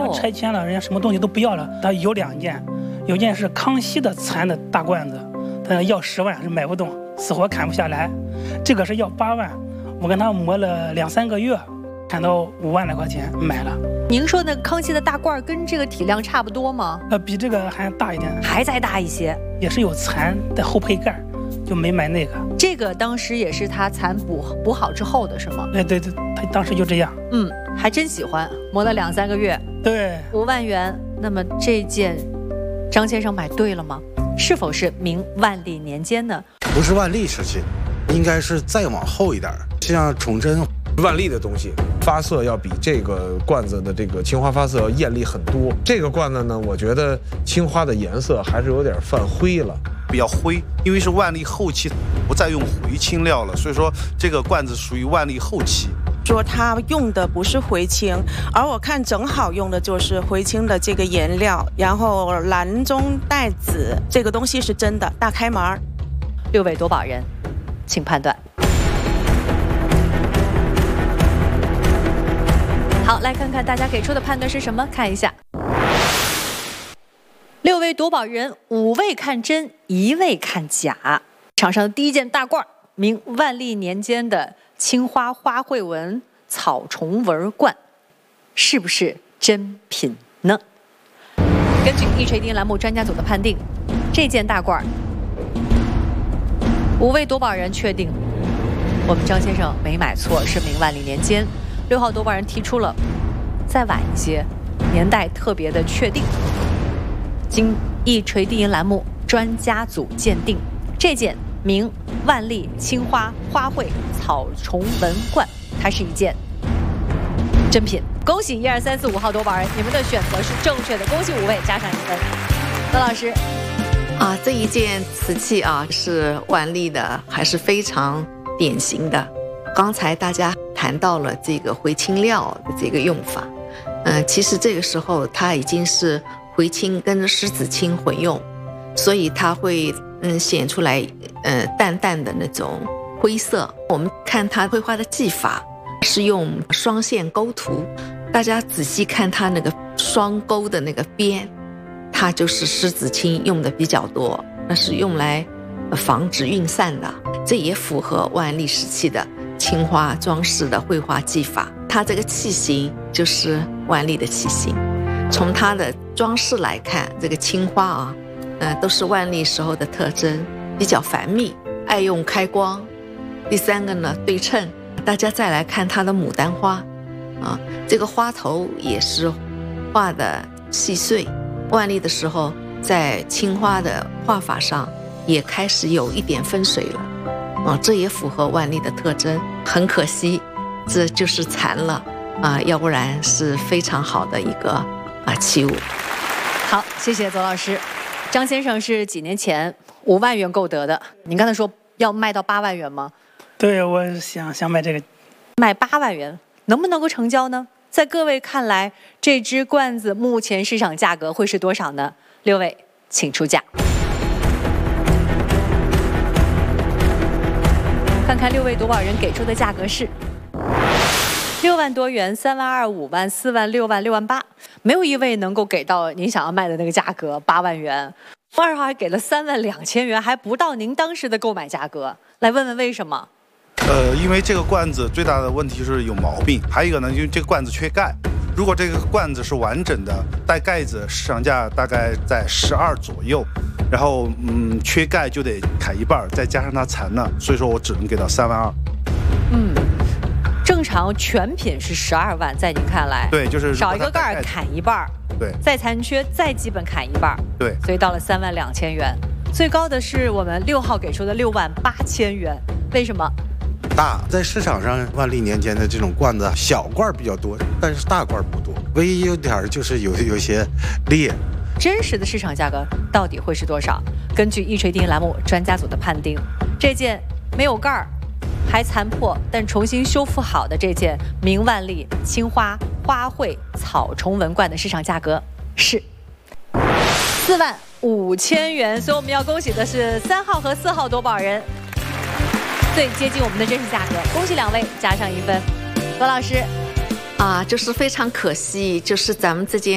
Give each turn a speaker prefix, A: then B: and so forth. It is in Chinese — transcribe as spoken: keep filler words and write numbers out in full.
A: 要拆迁了，人家什么东西都不要了。他有两件，有件是康熙的残的大罐子，他要十万是买不动，死活砍不下来。这个是要八万，我跟他磨了两三个月，砍到五万来块钱买了。
B: 您说那康熙的大罐跟这个体量差不多吗？
A: 呃，比这个还大一点，
B: 还再大一些，
A: 也是有残的后配盖，就没买那个。
B: 这个当时也是他残补补好之后的是吗？
A: 对对对，他当时就这样。
B: 嗯，还真喜欢，磨了两三个月。
A: 对，
B: 五万元。那么这件张先生买对了吗？是否是明万历年间呢？
C: 不是万历时期，应该是再往后一点，像崇祯。
D: 万历的东西发色要比这个罐子的这个青花发色要艳丽很多。这个罐子呢，我觉得青花的颜色还是有点泛灰了，
E: 比较灰，因为是万历后期不再用回青料了，所以说这个罐子属于万历后期。
F: 说它用的不是回青，而我看正好用的就是回青的这个颜料，然后蓝中带紫，这个东西是真的大开门。
B: 六位夺宝人，请判断。好，来看看大家给出的判断是什么，看一下。六位夺宝人，五位看真，一位看假。场上的第一件大罐，明万历年间的青花花卉纹草虫纹罐，是不是真品呢？根据一锤定音栏目专家组的判定，这件大罐，五位夺宝人确定，我们张先生没买错，是明万历年间。六号夺宝人提出了再晚一些，年代特别的确定。经一锤定音栏目专家组鉴定，这件明万历青花花卉草虫纹罐，它是一件真品。恭喜一二三四五号夺宝人，你们的选择是正确的，恭喜五位，加上一分。段老师，
G: 啊，这一件瓷器啊是万历的，还是非常典型的。刚才大家谈到了这个回青料的这个用法，嗯、呃，其实这个时候它已经是回青跟狮子青混用，所以它会嗯显出来呃淡淡的那种灰色。我们看它绘画的技法是用双线勾涂，大家仔细看它那个双钩的那个边，它就是狮子青用的比较多，那是用来防止晕散的，这也符合万历时期的青花装饰的绘画技法。它这个器型就是万历的器型，从它的装饰来看，这个青花啊，呃，都是万历时候的特征，比较繁密，爱用开光。第三个呢，对称。大家再来看它的牡丹花，啊，这个花头也是画的细碎。万历的时候，在青花的画法上也开始有一点分水了。啊，这也符合万历的特征。很可惜，这就是残了啊，要不然是非常好的一个啊器物。
B: 好，谢谢左老师。张先生是几年前五万元购得的，您刚才说要卖到八万元吗？
A: 对，我想想买这个，
B: 卖八万元，能不能够成交呢？在各位看来，这只罐子目前市场价格会是多少呢？六位，请出价。看看六位夺宝人给出的价格是六万多元、三万二、五万、四万、六万、六万八，没有一位能够给到您想要卖的那个价格八万元。二号还给了三万两千元，还不到您当时的购买价格。来问问为什么？
E: 呃，因为这个罐子最大的问题是有毛病，还有一个呢，因为这个罐子缺盖。如果这个罐子是完整的，带盖子，市场价大概在十二左右，然后嗯，缺盖就得砍一半，再加上它残了，所以说我只能给到三万二。
B: 嗯，正常全品是十二万，在您看来，
E: 对，就是
B: 少一个盖儿砍一半，
E: 对，
B: 再残缺再基本砍一半，
E: 对，
B: 所以到了三万两千元。最高的是我们六号给出的六万八千元，为什么？
C: 大，在市场上万历年间的这种罐子，小罐比较多，但是大罐不多。唯一有点就是有有些裂。
B: 真实的市场价格到底会是多少？根据一锤定音栏目专家组的判定，这件没有盖儿，还残破但重新修复好的这件明万历青花花卉草虫纹罐的市场价格是四万五千元。所以我们要恭喜的是三号和四号夺宝人，最接近我们的真实价格。恭喜两位，加上一分。罗老师，
G: 啊，就是非常可惜，就是咱们这件